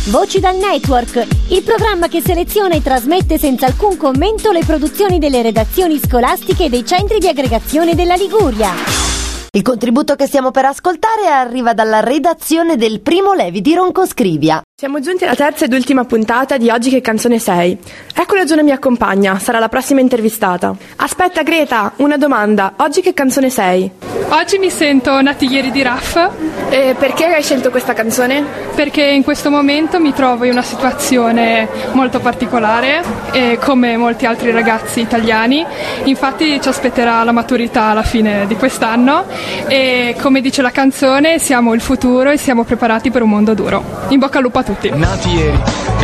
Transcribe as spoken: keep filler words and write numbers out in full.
Voci dal Network, il programma che seleziona e trasmette senza alcun commento le produzioni delle redazioni scolastiche e dei centri di aggregazione della Liguria. Il contributo che stiamo per ascoltare arriva dalla redazione del Primo Levi di Roncoscrivia. Siamo giunti alla terza ed ultima puntata di Oggi che canzone sei. Ecco, la Giona mi accompagna, sarà la prossima intervistata. Aspetta Greta, una domanda, oggi che canzone sei? Oggi mi sento Nati ieri di Raff. E perché hai scelto questa canzone? Perché in questo momento mi trovo in una situazione molto particolare, e come molti altri ragazzi italiani. Infatti ci aspetterà la maturità alla fine di quest'anno e, come dice la canzone, siamo il futuro e siamo preparati per un mondo duro. In bocca al lupo a tutti. Nati ieri.